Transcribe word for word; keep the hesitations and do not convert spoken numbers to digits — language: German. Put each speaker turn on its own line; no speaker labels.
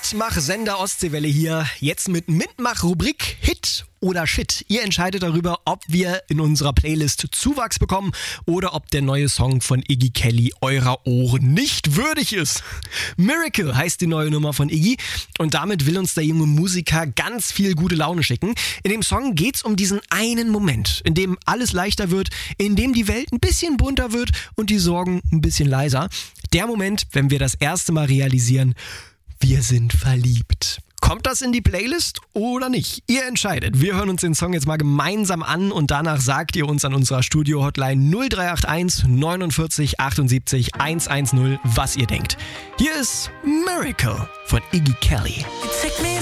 Mitmach-Sender Ostseewelle hier. Jetzt mit Mitmach-Rubrik Hit oder Shit. Ihr entscheidet darüber, ob wir in unserer Playlist Zuwachs bekommen oder ob der neue Song von Iggy Kelly eurer Ohren nicht würdig ist. Miracle heißt die neue Nummer von Iggy und damit will uns der junge Musiker ganz viel gute Laune schicken. In dem Song geht's um diesen einen Moment, in dem alles leichter wird, in dem die Welt ein bisschen bunter wird und die Sorgen ein bisschen leiser. Der Moment, wenn wir das erste Mal realisieren, wir sind verliebt. Kommt das in die Playlist oder nicht? Ihr entscheidet. Wir hören uns den Song jetzt mal gemeinsam an und danach sagt ihr uns an unserer Studio-Hotline null drei acht eins neunundvierzig achtundsiebzig hundertzehn, was ihr denkt. Hier ist Miracle von Iggy Kelly.